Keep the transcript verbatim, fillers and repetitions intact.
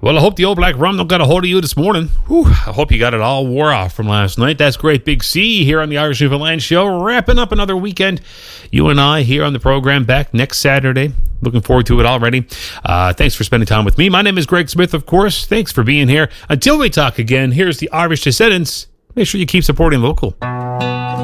Well, I hope the old black rum don't got a hold of you this morning. Whew, I hope you got it all wore off from last night. That's Great Big C here on the Irish Newfoundland Show, wrapping up another weekend. You and I here on the program back next Saturday. Looking forward to it already. Uh, thanks for spending time with me. My name is Greg Smith, of course. Thanks for being here. Until we talk again, here's the Irish Descendants. Make sure you keep supporting local.